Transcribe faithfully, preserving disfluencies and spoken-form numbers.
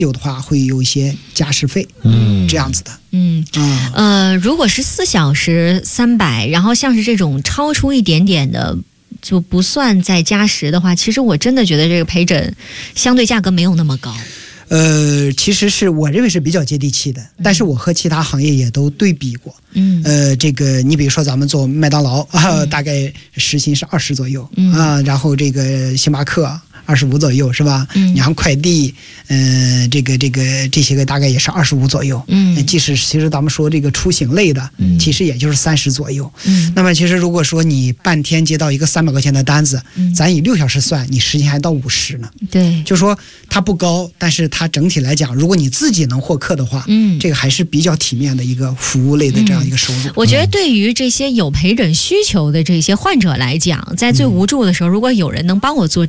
有的话会有一些加时费，嗯，这样子的。 嗯啊呃，如果是四小时三百，然后像是这种超出一点点的就不算再加时的话，其实我真的觉得这个陪诊相对价格没有那么高。 呃，其实是我认为是比较接地气的，但是我和其他行业也都对比过。嗯，呃，这个你比如说咱们做麦当劳啊、呃，大概时薪是二十左右、嗯、啊，然后这个星巴克二十五左右是吧？嗯，你看快递，嗯、呃，这个这个这些个大概也是二十五左右。嗯，即使其实咱们说这个出行类的，嗯，其实也就是三十左右。嗯，那么其实如果说你半天接到一个三百块钱的单子，嗯，咱以六小时算，你时薪还到五十呢。 对， 就说它不高，但是它整体来讲，如果你自己能获客的话，嗯，这个还是比较体面的一个服务类的这样一个收入。嗯、 我觉得对于这些有陪诊需求的这些患者来讲，在最无助的时候，如果有人能帮我做